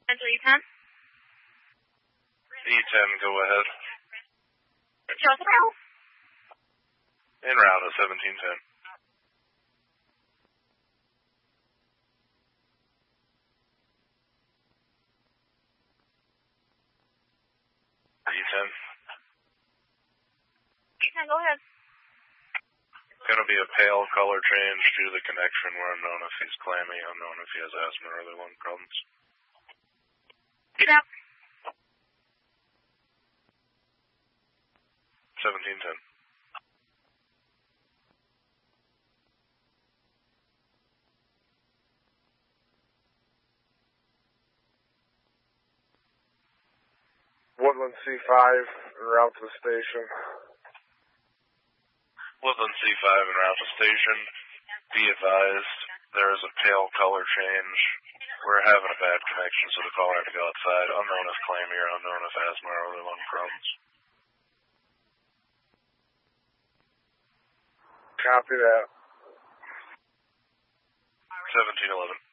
E10. E10, go ahead. Joseph. En route at 1710. E10. E10, go ahead. Going to be a pale color change due to the connection. We're unknown if he's clammy, unknown if he has asthma or other lung problems. Yeah. 1710. Woodland C5, en route to the station. Woodland C5 en route to station. Be advised, there is a pale color change. We're having a bad connection, so the caller had to go outside. Unknown if clammy or unknown if asthma or other lung problems. Copy that. 1711.